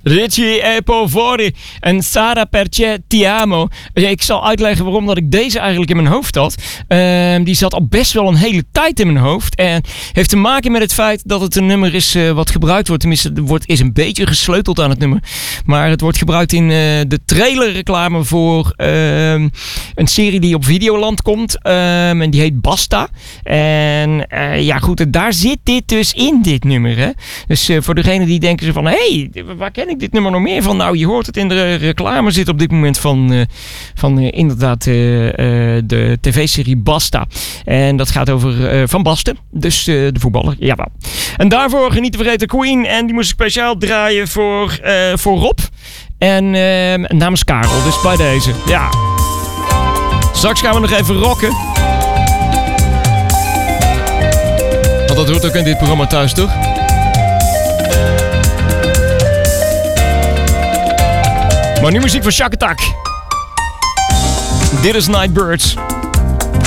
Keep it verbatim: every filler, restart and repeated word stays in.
Richie e Poveri en Sara Perché Ti Amo. Ik zal uitleggen waarom dat ik deze eigenlijk in mijn hoofd had. Uh, die zat al best wel een hele tijd in mijn hoofd. En heeft te maken met het feit dat het een nummer is uh, wat gebruikt wordt. Tenminste, er wordt, is een beetje gesleuteld aan het nummer. Maar het wordt gebruikt in uh, de trailerreclame voor uh, een serie die op Videoland komt. Uh, en die heet Basta. En uh, ja goed, daar zit dit dus in, dit nummer. Hè? Dus uh, voor degenen die denken zo van... Hé, hey, waar ken ik dit nummer nog meer van? Nou, je hoort het in de reclame zit op dit moment van, uh, van uh, inderdaad uh, uh, de tv-serie Basta. En dat gaat over uh, Van Basten, dus uh, de voetballer. Jawel. En daarvoor niet te vergeten Queen. En die moest ik speciaal draaien voor, uh, voor Rob. En uh, namens Karel, dus bij deze. Ja. Straks gaan we nog even rocken. Want dat hoort ook in dit programma thuis, toch? Maar nu muziek van Shaka Attack. Dit is Nightbirds.